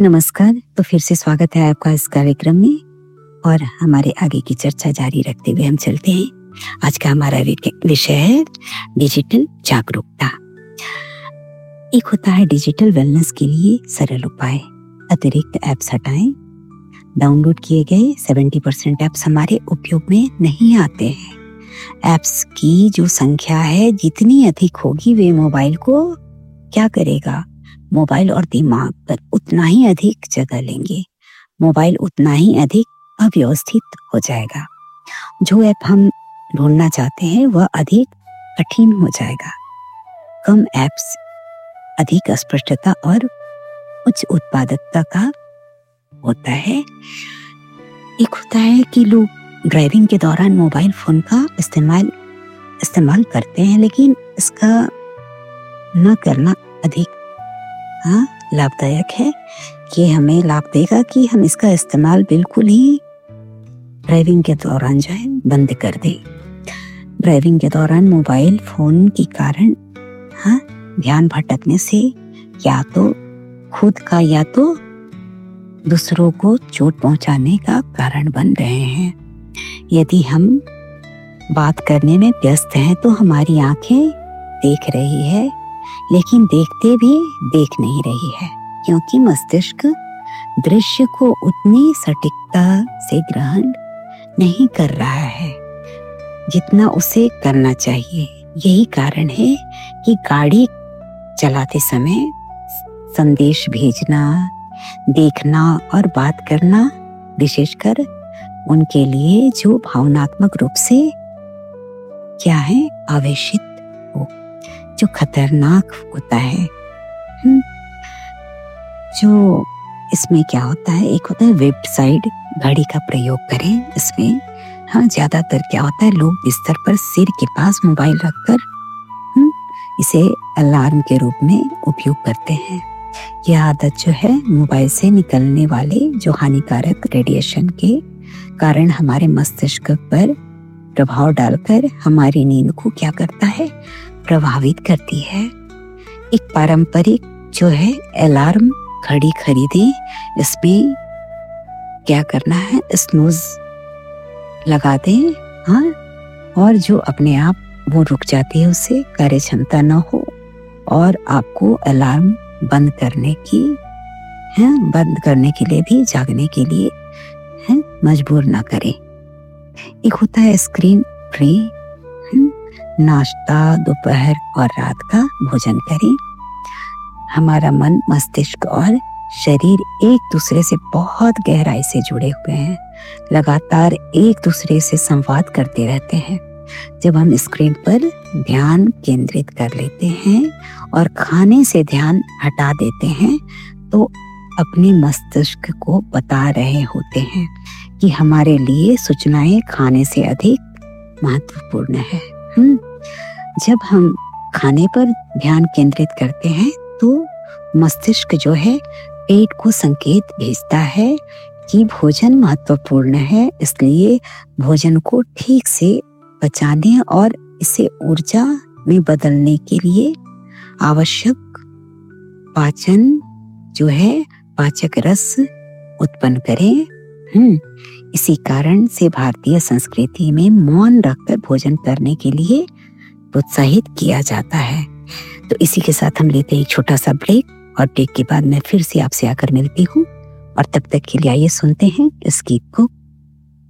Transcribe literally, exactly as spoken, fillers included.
नमस्कार। तो फिर से स्वागत है आपका इस कार्यक्रम में और हमारे आगे की चर्चा जारी रखते हुए हम चलते हैं। आज का हमारा विषय है डिजिटल जागरूकता। एक होता है डिजिटल वेलनेस के लिए सरल उपाय। अतिरिक्त ऐप्स हटाएं। डाउनलोड किए गए सत्तर परसेंट ऐप्स हमारे उपयोग में नहीं आते हैं। ऐप्स की जो संख्या है जितनी अधिक होगी वे मोबाइल को क्या करेगा, मोबाइल और दिमाग पर उतना ही अधिक जगह लेंगे। मोबाइल उतना ही अधिक अव्यवस्थित हो जाएगा। जो ऐप हम ढूंढना चाहते हैं वह अधिक कठिन हो जाएगा। कम ऐप्स अधिक अस्पष्टता और उच्च उत्पादकता का होता है। एक होता है कि लोग ड्राइविंग के दौरान मोबाइल फोन का इस्तेमाल इस्तेमाल करते हैं, लेकिन इसका न करना अधिक हाँ लाभदायक है। कि हमें लाभ देगा कि हम इसका इस्तेमाल बिल्कुल ही ड्राइविंग के दौरान जो है बंद कर दें। ड्राइविंग के दौरान मोबाइल फोन के कारण हाँ ध्यान भटकने से या तो खुद का या तो दूसरों को चोट पहुंचाने का कारण बन रहे हैं। यदि हम बात करने में व्यस्त हैं तो हमारी आंखें देख रही है, लेकिन देखते भी देख नहीं रही है, क्योंकि मस्तिष्क दृश्य को उतनी सटीकता से ग्रहण नहीं कर रहा है जितना उसे करना चाहिए। यही कारण है कि गाड़ी चलाते समय संदेश भेजना, देखना और बात करना विशेषकर उनके लिए जो भावनात्मक रूप से क्या है आवेशित हो, जो खतरनाक होता है। जो इसमें क्या होता है, एक होता है वेबसाइट घड़ी का प्रयोग करें। इसमें हाँ ज्यादातर क्या होता है, लोग बिस्तर पर सिर के पास मोबाइल रखकर इसे अलार्म के रूप में उपयोग करते हैं। यह आदत जो है मोबाइल से निकलने वाले जो हानिकारक रेडिएशन के कारण हमारे मस्तिष्क पर प्रभाव डालकर हमारी नींद को क्या करता है, प्रभावित करती है। एक पारंपरिक जो है अलार्म घड़ी खरीदें। इसमें क्या करना है, स्नूज लगा दें हाँ, और जो अपने आप वो रुक जाती है, उससे कार्य क्षमता न हो और आपको अलार्म बंद करने की है बंद करने के लिए भी जागने के लिए है मजबूर ना करें। एक होता है स्क्रीन फ्री। नाश्ता, दोपहर और रात का भोजन करें। हमारा मन, मस्तिष्क और शरीर एक दूसरे से बहुत गहराई से जुड़े हुए हैं, लगातार एक दूसरे से संवाद करते रहते हैं। जब हम स्क्रीन पर ध्यान केंद्रित कर लेते हैं और खाने से ध्यान हटा देते हैं तो अपने मस्तिष्क को बता रहे होते हैं कि हमारे लिए सूचनाएं खाने से अधिक महत्वपूर्ण है। हम्म जब हम खाने पर ध्यान केंद्रित करते हैं तो मस्तिष्क जो है पेट को संकेत भेजता है कि भोजन महत्वपूर्ण है, इसलिए भोजन को ठीक से पचाने और इसे ऊर्जा में बदलने के लिए आवश्यक पाचन जो है पाचक रस उत्पन्न करें। हम्म इसी कारण से भारतीय संस्कृति में मौन रखकर भोजन करने के लिए प्रोत्साहित किया जाता है। तो इसी के साथ हम लेते हैं एक छोटा सा ब्रेक और ब्रेक के बाद मैं फिर से आपसे आकर मिलती हूँ और तब तक के लिए आइए सुनते हैं इस गीत को।